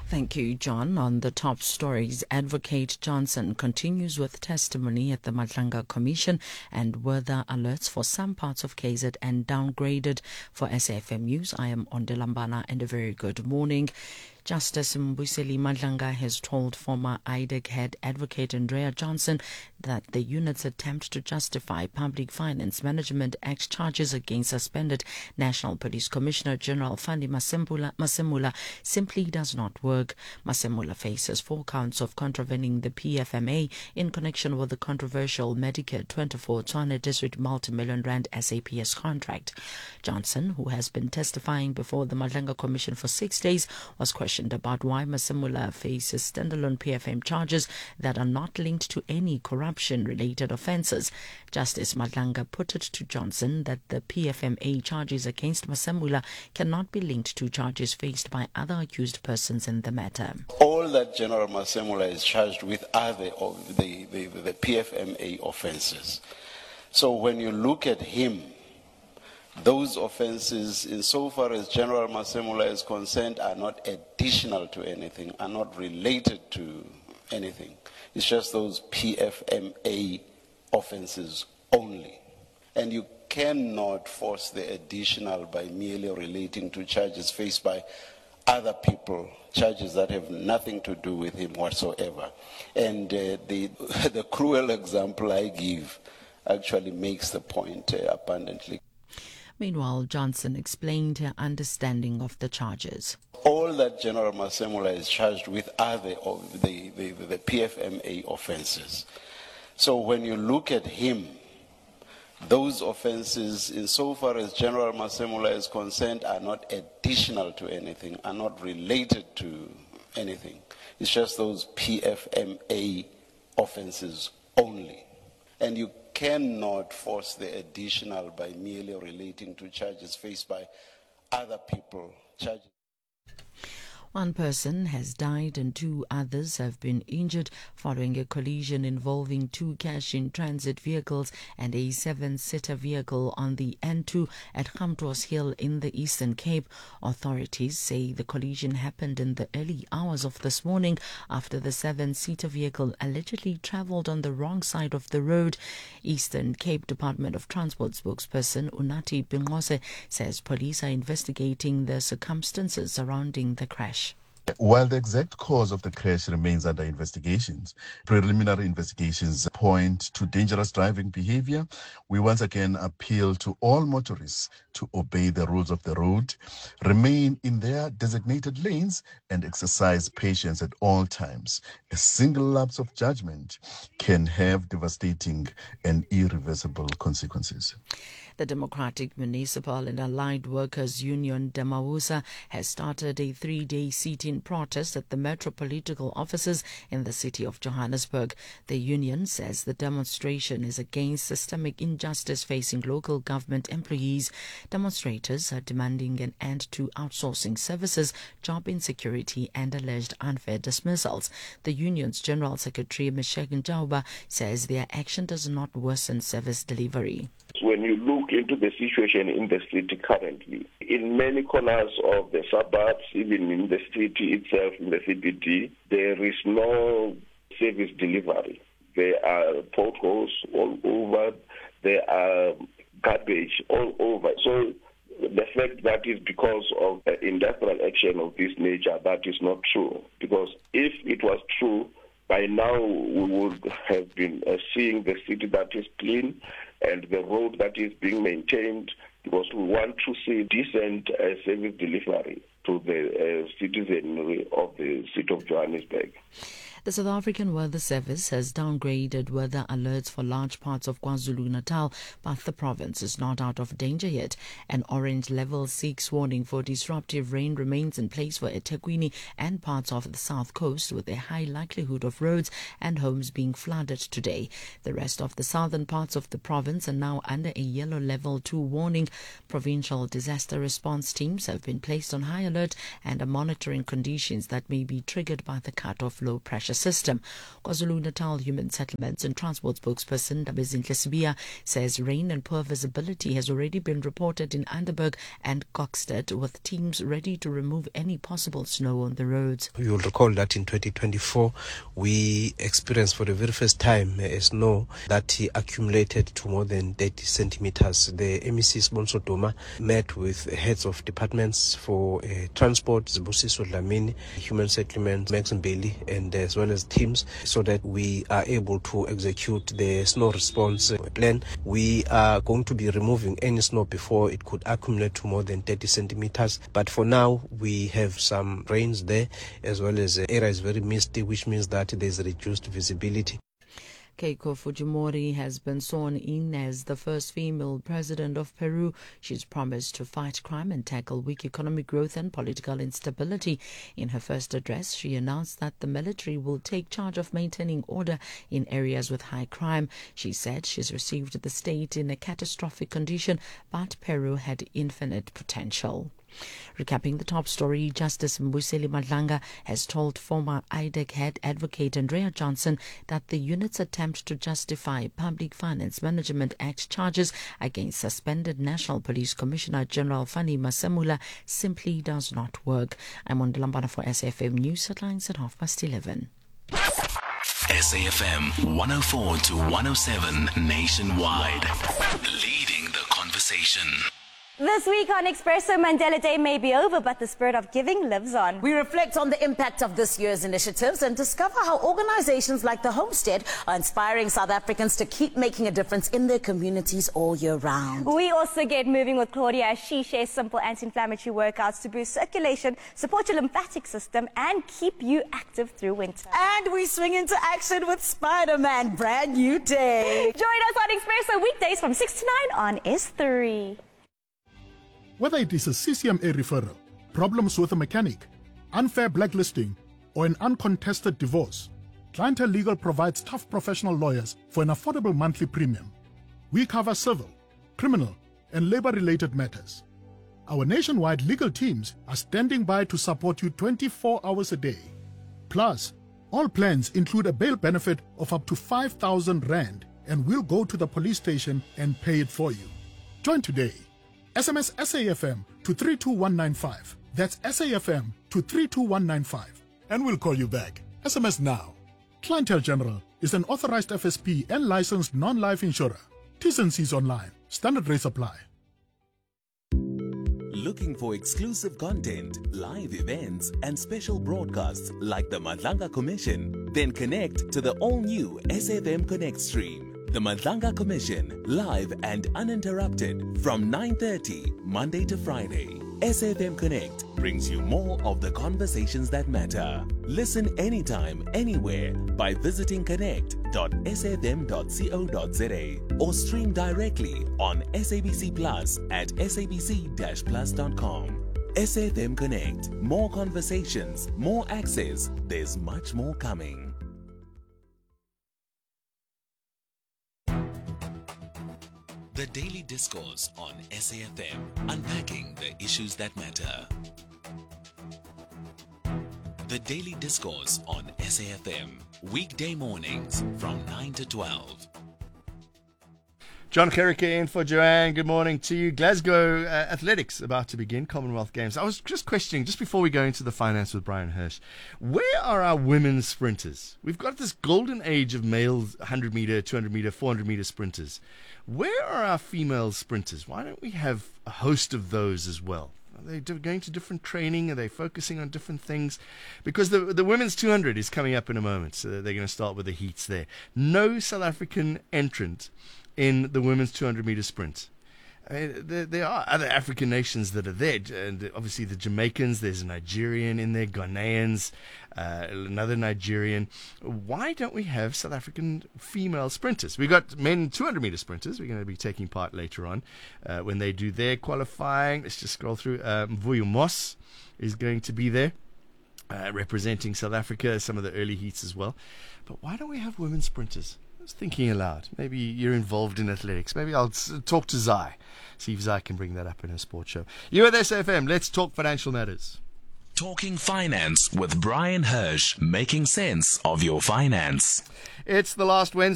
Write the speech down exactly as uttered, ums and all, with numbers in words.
Thank you, John. On the top stories, Advocate Johnson continues with testimony at the Madlanga Commission and weather alerts for some parts of K Z N downgraded. For S A F M News, I am Ondelambana and a very good morning. Justice Mbuyiseli Madlanga has told former I D E C head advocate Andrea Johnson that the unit's attempt to justify Public Finance Management Act charges against suspended National Police Commissioner General Fani Masemula, Masemula simply does not work. Masemula faces four counts of contravening the P F M A in connection with the controversial Medicare twenty-four Tshwane District multi-million rand S A P S contract. Johnson, who has been testifying before the Madlanga Commission for six days, was questioned about why Masemula faces standalone P F M charges that are not linked to any corruption-related offences. Justice Madlanga put it to Johnson that the P F M A charges against Masemula cannot be linked to charges faced by other accused persons in the matter. All that General Masemula is charged with are the, of the, the, the P F M A offences. So when you look at him, those offences, insofar as General Masemula is concerned, are not additional to anything, are not related to anything. It's just those P F M A offences only. And you cannot force the additional by merely relating to charges faced by other people, charges that have nothing to do with him whatsoever. And uh, the, the cruel example I give actually makes the point uh, abundantly. Meanwhile, Johnson explained her understanding of the charges. All that General Masemula is charged with are the, of the, the, the P F M A offences. So when you look at him, those offences, insofar as General Masemula is concerned, are not additional to anything, are not related to anything. It's just those P F M A offences only. And you cannot force the additional by merely relating to charges faced by other people. Charges. One person has died and two others have been injured following a collision involving two cash-in-transit vehicles and a seven-seater vehicle on the N two at Gamtros Hill in the Eastern Cape. Authorities say the collision happened in the early hours of this morning after the seven-seater vehicle allegedly travelled on the wrong side of the road. Eastern Cape Department of Transport spokesperson Unati Bingose says police are investigating the circumstances surrounding the crash. While the exact cause of the crash remains under investigations, preliminary investigations point to dangerous driving behavior. We once again appeal to all motorists to obey the rules of the road, remain in their designated lanes, and exercise patience at all times. A single lapse of judgment can have devastating and irreversible consequences. The Democratic Municipal and Allied Workers Union Demawusa has started a three-day sit-in protest at the metropolitical offices in the city of Johannesburg. The union says the demonstration is against systemic injustice facing local government employees. Demonstrators are demanding an end to outsourcing services, job insecurity and alleged unfair dismissals. The union's General Secretary Meshek Njauba says their action does not worsen service delivery. When you look into the situation in the city currently, in many corners of the suburbs, even in the city itself, in the C B D, there is no service delivery. There are potholes all over, there are garbage all over. So the fact that is because of the industrial action of this nature, that is not true. Because if it was true, by now we would have been uh, seeing the city that is clean and the road that is being maintained, because we want to see decent uh, service delivery to the uh, citizenry of the city of Johannesburg. The South African Weather Service has downgraded weather alerts for large parts of KwaZulu-Natal, but the province is not out of danger yet. An orange level six warning for disruptive rain remains in place for eThekwini and parts of the south coast, with a high likelihood of roads and homes being flooded today. The rest of the southern parts of the province are now under a yellow level two warning. Provincial disaster response teams have been placed on high alert and are monitoring conditions that may be triggered by the cut of low pressure system. KwaZulu-Natal Human Settlements and Transport spokesperson Dabezinhle Sibiya says rain and poor visibility has already been reported in Anderburg and Kokstad, with teams ready to remove any possible snow on the roads. You'll recall that in twenty twenty-four, we experienced for the very first time a snow that accumulated to more than thirty centimeters. The M E C sponsor Doma met with heads of departments for uh, transport, Zibusiso Dlamini, Human Settlements, Max and Bailey, and as well as teams, so that we are able to execute the snow response plan. We are going to be removing any snow before it could accumulate to more than thirty centimeters. But for now, we have some rains there, as well as the area is very misty, which means that there's reduced visibility. Keiko Fujimori has been sworn in as the first female president of Peru. She's promised to fight crime and tackle weak economic growth and political instability. In her first address, she announced that the military will take charge of maintaining order in areas with high crime. She said she's received the state in a catastrophic condition, but Peru had infinite potential. Recapping the top story, Justice Mbuseli Madlanga has told former I D E C head advocate Andrea Johnson that the unit's attempt to justify Public Finance Management Act charges against suspended National Police Commissioner General Fani Masemula simply does not work. I'm on Lambana for S A F M News Headlines at half past eleven. S A F M one oh four to one oh seven nationwide, leading the conversation. This week on Expresso, Mandela Day may be over, but the spirit of giving lives on. We reflect on the impact of this year's initiatives and discover how organizations like the Homestead are inspiring South Africans to keep making a difference in their communities all year round. We also get moving with Claudia as she shares simple anti-inflammatory workouts to boost circulation, support your lymphatic system, and keep you active through winter. And we swing into action with Spider-Man, brand new day. Join us on Expresso weekdays from six to nine on S three. Whether it is a C C M A referral, problems with a mechanic, unfair blacklisting, or an uncontested divorce, Clientele Legal provides tough professional lawyers for an affordable monthly premium. We cover civil, criminal, and labor-related matters. Our nationwide legal teams are standing by to support you twenty-four hours a day. Plus, all plans include a bail benefit of up to five thousand rand, and we'll go to the police station and pay it for you. Join today. S M S S A F M to three two one nine five. That's S A F M to three two one nine five. And we'll call you back. S M S now. Clientele General is an authorized F S P and licensed non-life insurer. T's and C's online. Standard rates apply. Looking for exclusive content, live events, and special broadcasts like the Madlanga Commission? Then connect to the all-new S A F M Connect stream. The Madlanga Commission, live and uninterrupted from nine thirty Monday to Friday. S A F M Connect brings you more of the conversations that matter. Listen anytime, anywhere by visiting connect dot s a f m dot co dot z a or stream directly on S A B C Plus at s a b c dash plus dot com. S A F M Connect. More conversations, more access. There's much more coming. The Daily Discourse on S A F M, unpacking the issues that matter. The Daily Discourse on S A F M, weekday mornings from nine to twelve. John Kerrick in for Joanne. Good morning to you. Glasgow uh, Athletics about to begin Commonwealth Games. I was just questioning, just before we go into the finance with Brian Hirsch, where are our women's sprinters? We've got this golden age of male one hundred meter, two hundred meter, four hundred meter sprinters. Where are our female sprinters? Why don't we have a host of those as well? Are they going to different training? Are they focusing on different things? Because the the women's two hundred is coming up in a moment, so they're going to start with the heats there. No South African entrant in the women's two hundred meter sprint. I mean, there, there are other African nations that are there, and obviously the Jamaicans, there's a Nigerian in there, Ghanaians, uh, another Nigerian. Why don't we have South African female sprinters? We've got men two hundred meter sprinters. We're going to be taking part later on uh, when they do their qualifying. Let's just scroll through. Uh, Mvuyo Moss is going to be there, uh, representing South Africa, some of the early heats as well. But why don't we have women sprinters? I was thinking aloud. Maybe you're involved in athletics. Maybe I'll s- talk to Zai. See if Zai can bring that up in her sports show. You're at S A F M. Let's talk financial matters. Talking Finance with Brian Hirsch, making sense of your finance. It's the last Wednesday